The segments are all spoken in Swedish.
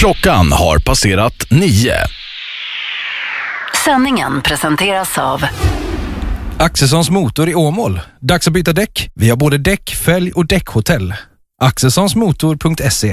Klockan har passerat 9. Sändningen presenteras av Axelssons motor i Åmål. Dags att byta däck. Vi har både däck, fälg och däckhotell. Axelssonsmotor.se.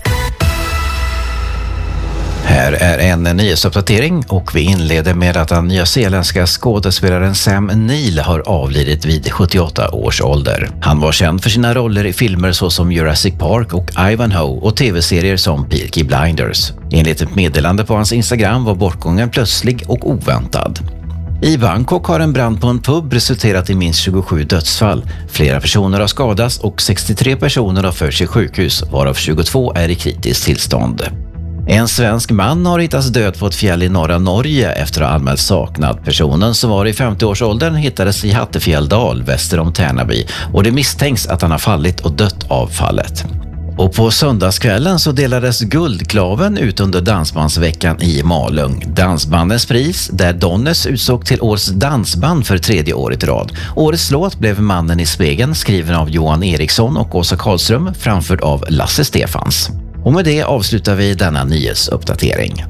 Här är en nyhetsuppdatering och vi inleder med att den nyzeeländska skådespelaren Sam Neill har avlidit vid 78 års ålder. Han var känd för sina roller i filmer såsom Jurassic Park och Ivanhoe och tv-serier som Peaky Blinders. Enligt ett meddelande på hans Instagram var bortgången plötslig och oväntad. I Bangkok har en brand på en pub resulterat i minst 27 dödsfall. Flera personer har skadats och 63 personer har förts till sjukhus, varav 22 är i kritiskt tillstånd. En svensk man har hittats död på ett fjäll i norra Norge efter att ha anmält saknad. Personen som var i 50-årsåldern hittades i Hattefjälldal väster om Tärnaby och det misstänks att han har fallit och dött av fallet. Och på söndagskvällen så delades Guldklaven ut under Dansbandsveckan i Malung. Dansbandens pris, där Donnes utsåg till årets dansband för 3:e året i rad. Årets låt blev Mannen i spegeln, skriven av Johan Eriksson och Åsa Karlström, framförd av Lasse Stefans. Och med det avslutar vi denna nyhetsuppdatering.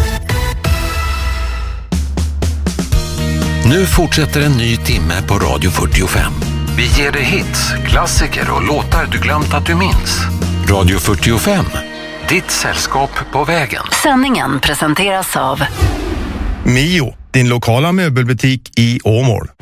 Nu fortsätter en ny timme på Radio 45. Vi ger dig hits, klassiker och låtar du glömt att du minns. Radio 45, ditt sällskap på vägen. Sändningen presenteras av Mio, din lokala möbelbutik i Åmål.